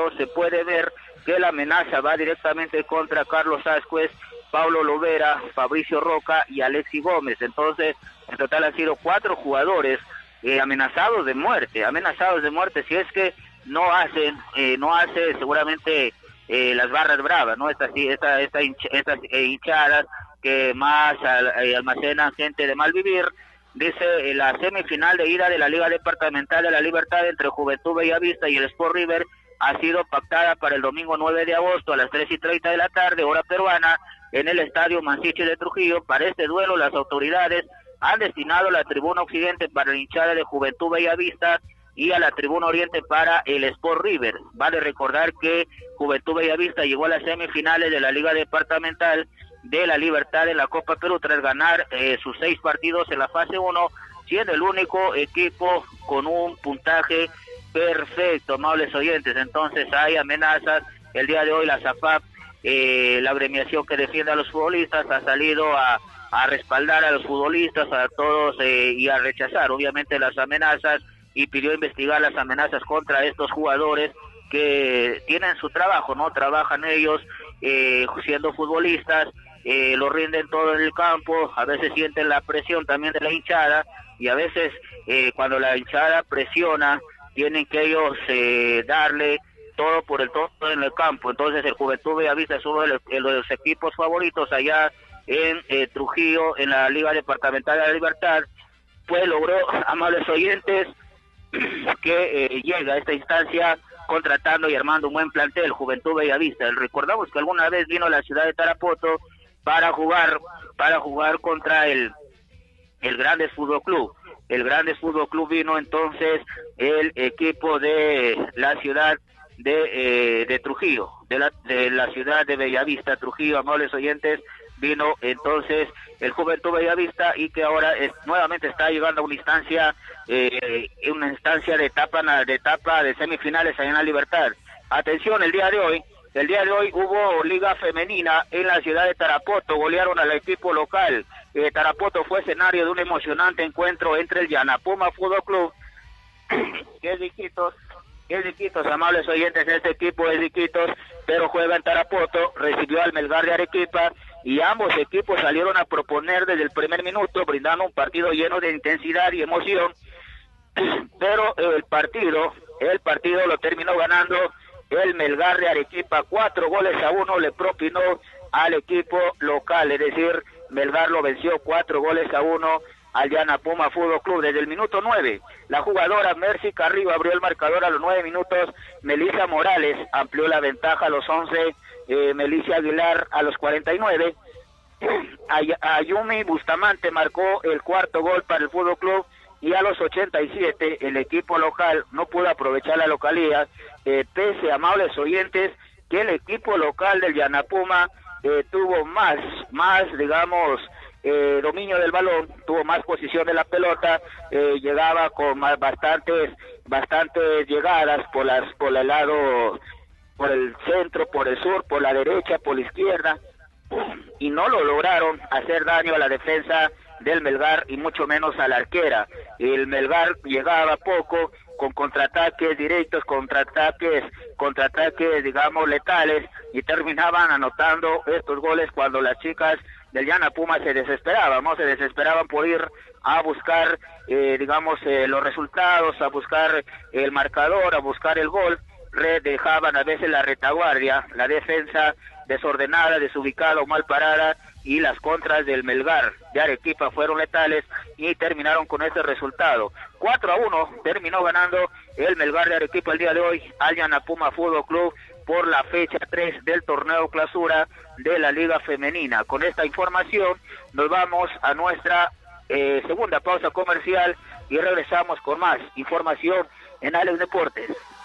cuadro se puede ver que la amenaza va directamente contra Carlos Ascuez, Paulo Lovera, Fabricio Roca y Alexi Gómez. Entonces, en total han sido 4 jugadores amenazados de muerte si es que no hace seguramente las barras bravas, ¿no? Estas hinchadas que más almacenan gente de mal vivir. Dice, la semifinal de ida de la Liga Departamental de la Libertad entre Juventud Bellavista y el Sport River ha sido pactada para el domingo 9 de agosto a las 3:30 de la tarde, hora peruana, en el Estadio Mansiche de Trujillo. Para este duelo, las autoridades han destinado la tribuna occidente para la hinchada de Juventud Bellavista y a la tribuna oriente para el Sport River. Vale recordar que Juventud Bellavista llegó a las semifinales de la Liga Departamental de la Libertad en la Copa Perú tras ganar sus 6 partidos en la fase 1, siendo el único equipo con un puntaje perfecto, amables oyentes. Entonces hay amenazas. El día de hoy la SAFAP, la agremiación que defiende a los futbolistas, ha salido a respaldar a los futbolistas, a todos, y a rechazar obviamente las amenazas, y pidió investigar las amenazas contra estos jugadores que tienen su trabajo, ¿no? Trabajan ellos siendo futbolistas, lo rinden todo en el campo, a veces sienten la presión también de la hinchada, y a veces cuando la hinchada presiona, tienen que ellos darle todo por el todo en el campo. Entonces el Juventud Bellavista es uno de los equipos favoritos allá en Trujillo, en la Liga Departamental de la Libertad. Pues logró, amables oyentes, que llega a esta instancia contratando y armando un buen plantel, Juventud Bellavista. Recordamos que alguna vez vino a la ciudad de Tarapoto para jugar contra el Grandes Fútbol Club. El Grandes Fútbol Club vino entonces el equipo de la ciudad de Trujillo, de la ciudad de Bellavista, Trujillo, amables oyentes. Vino entonces el Juventud Bellavista, y que ahora nuevamente está llegando a una instancia de etapa de semifinales allá en la Libertad. Atención, el día de hoy hubo Liga Femenina en la ciudad de Tarapoto, golearon al equipo local. Tarapoto fue escenario de un emocionante encuentro entre el Yanapuma Fútbol Club, que es de Iquitos, amables oyentes. Este equipo es de Iquitos, pero juega en Tarapoto, recibió al Melgar de Arequipa, y ambos equipos salieron a proponer desde el primer minuto, brindando un partido lleno de intensidad y emoción, pero el partido lo terminó ganando el Melgar de Arequipa. 4-1 le propinó al equipo local, es decir, Melgar lo venció 4-1 al Yanapuma Fútbol Club. Desde el minuto 9, la jugadora Mercy Carrillo abrió el marcador a los 9 minutos, Melissa Morales amplió la ventaja a los 11, Melissa Aguilar a los 49, Ayumi Bustamante marcó el cuarto gol para el Fútbol Club, y a los 87 el equipo local no pudo aprovechar la localidad, pese, amables oyentes, que el equipo local del Yanapuma tuvo más digamos, dominio del balón, tuvo más posición de la pelota, llegaba con bastantes llegadas por el lado, por el centro, por el sur, por la derecha, por la izquierda, y no lo lograron hacer daño a la defensa del Melgar, y mucho menos a la arquera. El Melgar llegaba poco, con contraataques directos, contraataques digamos letales, y terminaban anotando estos goles cuando las chicas del Yanapuma se desesperaban por ir a buscar los resultados, a buscar el marcador, a buscar el gol. Dejaban a veces la retaguardia, la defensa desordenada, desubicada o mal parada, y las contras del Melgar de Arequipa fueron letales y terminaron con ese resultado. 4-1 terminó ganando el Melgar de Arequipa el día de hoy al Yanapuma Fútbol Club por la fecha 3 del torneo clausura de la Liga Femenina. Con esta información nos vamos a nuestra segunda pausa comercial y regresamos con más información en Alex Deportes.